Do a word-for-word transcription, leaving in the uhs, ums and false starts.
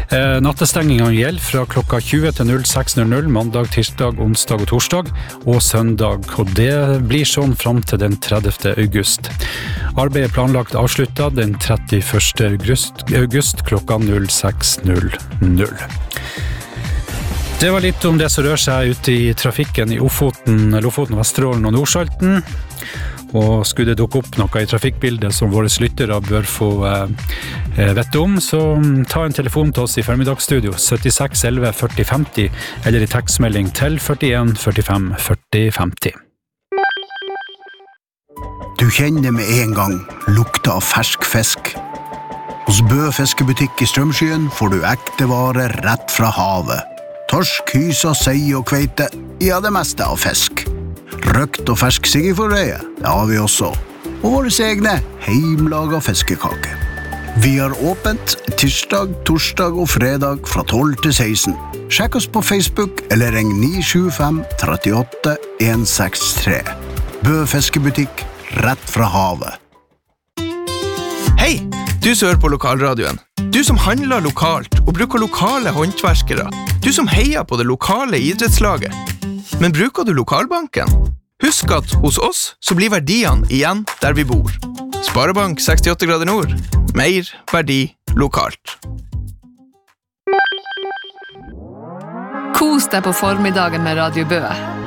Eh, nattestengingen gjelder fra klokka tjue til null seks null null, mandag, tirsdag, onsdag og torsdag, og søndag, og det blir sånn fram til den tredivte august. Arbeidet er planlagt avsluttet den trettiførste august klokka null seks null null. Det var litt om det som rører seg ute i trafikken i Ofoten, Lofoten, Vesterålen og Nordsalten. Og skulle det dukke opp noe i trafikkbildet som våre lyttere bør få eh, vette om, så ta en telefon til oss i formiddagsstudio syttiseks elleve førti femti eller i tekstmelding til førtien førtifem førti femti. Du kjenner med en gang lukta av fersk fisk. Hos Bø fiskebutikk i Strømskyen får du ekte varer rett fra havet. Torsk, hysa, sei og kveite, ja det meste av fisk. Røkt og fersk siggeforreie, det har vi også. Og våre egne heimlaga fiskekake. Vi har åpent tirsdag, torsdag og fredag fra tolv til seksten. Sjekk oss på Facebook eller ring ni sju fem tre åtte en seks tre. Bø fiskebutikk, rett fra havet. Hei, du som hører på lokalradioen. Du som handler lokalt og bruker lokale håndverkere. Du som heier på det lokale idrettslaget. Men bruker du lokalbanken? Husk at hos oss så blir verdiene igjen der vi bor. Sparebank sekstiåtte grader nord. Mer verdi lokalt. Kos deg på formiddagen med Radio Bø.